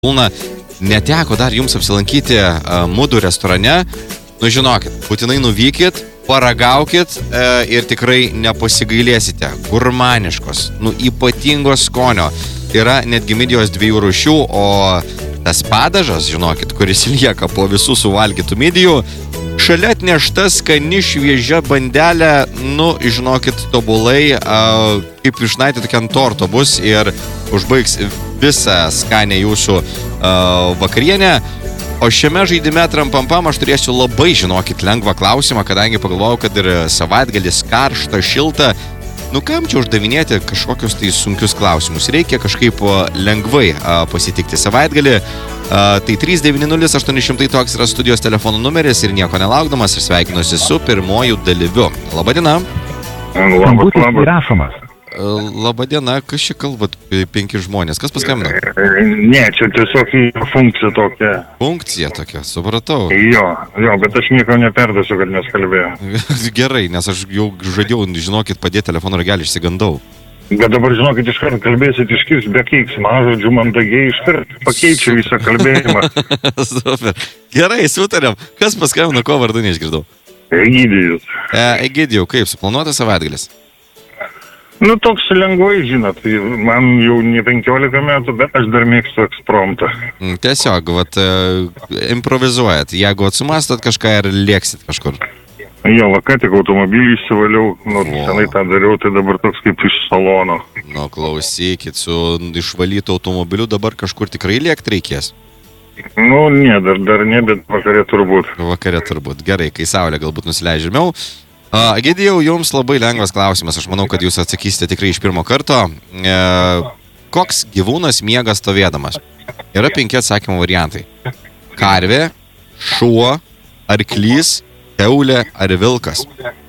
Pilna. Neteko dar jums apsilankyti Mudu restorane. Nu, žinokit, būtinai nuvykit, paragaukit ir tikrai nepasigailėsite. Gurmaniškos, ypatingos skonio. Yra netgi midijos 2 rūšių, o tas padažas, žinokit, kuris lieka po visų suvalgytų midijų, šalia atnešta skani šviežia bandelė, žinokit, tobulai, kaip išnaitė tokia ant torto bus ir užbaigs visą skanę jūsų vakarienę. O šiame žaidime Trampampam aš turėsiu labai, žinokit, lengvą klausimą, kadangi pagalvojau, kad ir savaitgalis karšta, šilta. Kam čia uždavinėti kažkokius tai sunkius klausimus? Reikia kažkaip lengvai pasitikti savaitgalį. Tai 390-800 toks yra studijos telefono numeris ir nieko nelaukdamas ir sveikinuosi su pirmoju dalyviu. Labadiena. Skambutis įrašomas. Labadiena, kas čia kalbat 5 žmonės? Kas paskambino? Ne, čia tiesiog funkcija tokia. Funkcija tokia, supratau. Jo, bet aš nieko neperdasiu, kad mes kalbėjome. Gerai, nes aš jau žadėjau, žinokit, padėti telefono ragelį, išsigandau. Bet dabar, žinokit, iškart kalbėsit iškirs be keiksmažodžių, mandagiai iškart pakeičiu visą kalbėjimą. Super. Gerai, sutarėm. Kas paskambino, ko vardu neišgirdau? Egidijus. Egidijau, kaip, suplanuotas savaitgalis? Toks lengvai, žinot, man jau ne 15 metų, bet aš dar mėgstu ekspromptą. Tiesiog, improvizuojat. Jeigu sumastot kažką ir lėksit kažkur. Jo, ką tik automobilį išsivaliau, senai tą dariau, tai dabar toks kaip iš salono. Klausykit, su išvalytu automobiliu dabar kažkur tikrai lėkt reikės? Ne, dar ne, bet vakare turbūt. Vakare turbūt. Gerai, kai saulė galbūt nusileidžia žemiau. Egidijau, jums labai lengvas klausimas. Aš manau, kad jūs atsakysite tikrai iš pirmo karto. Koks gyvūnas miega stovėdamas? Yra 5 atsakymų variantai. Karvė, šuo, arklys, kiaulė ar vilkas?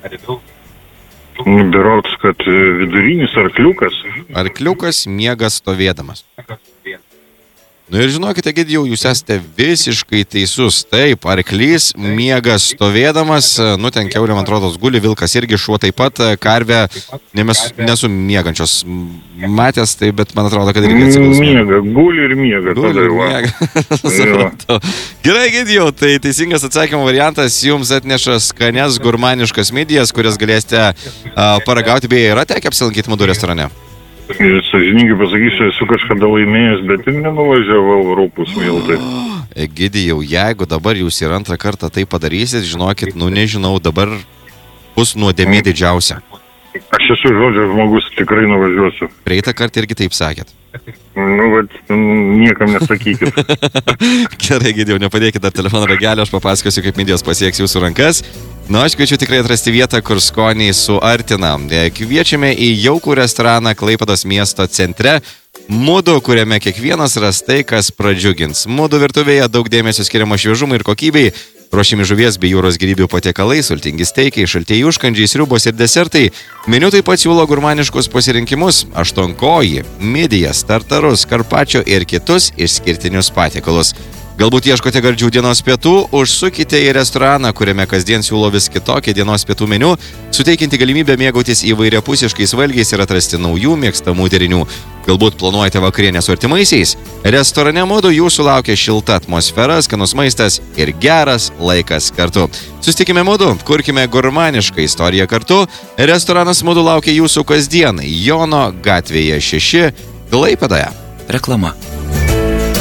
Berods, kad vidurinis arkliukas. Arkliukas miega stovėdamas. Ir žinokite, Egidijau, jūs esate visiškai teisus. Taip, arklys miega stovėdamas, ten kiaulė, man atrodo, guli, vilkas irgi, šuo taip pat, karvė, nesu miegančios matęs, tai, bet man atrodo, kad irgi atsiguls. Miega, guli ir miega. Guli ir miega. Gerai, Egidijau, tai teisingas atsakymo variantas jums atneša skanias gurmaniškas midijas, kurias galėsite paragauti, beje, yra tekę apsilankyti Mudu restorane? Sąžininkai pasakysiu, esu kažkada laimėjęs, bet ir nenuvažiavau rūpus miltai. Egidijau, jeigu dabar jūs ir antrą kartą tai padarysit, žinokit, nežinau, dabar bus nuodėmė didžiausia. Aš esu žodžio žmogus, tikrai nuvažiuosiu. Praeitą kartą irgi taip sakėt. Niekam nesakykit. Gerai, Egidijau, nepadėkit dar telefono ragelio, aš papasakosiu, kaip midijos pasieks jūsų rankas. Aš kviečiu tikrai atrasti vietą, kur skoniai suartina. Kviečiame į jaukų restoraną Klaipėdos miesto centre Mudu, kuriame kiekvienas ras tai, kas pradžiugins. Mudu virtuvėje daug dėmesio skiriama šviežumui ir kokybei. Ruošiami žuvies bei jūros gėrybių patiekalai, sultingi steikai, šaltieji užkandžiai, sriubos ir desertai. Meniu taip pat siūlo gurmaniškus pasirinkimus – aštuonkojį, midijas, tartarus, karpačio ir kitus išskirtinius patiekalus. Galbūt ieškote gardžių dienos pietų, užsukite į restoraną, kuriame kasdien siūlo vis kitokį dienos pietų meniu, suteikinti galimybę mėgautis įvairiapusiškais valgiais ir atrasti naujų mėgstamų derinių. Galbūt planuojate vakarienę su artimaisiais? Restorane Mudu jūsų laukia šilta atmosfera, skanus maistas ir geras laikas kartu. Susitikime Mudu, kurkime gurmanišką istoriją kartu. Restoranas Mudu laukia jūsų kasdien Jono gatvėje 6, Klaipėdoje. Reklama.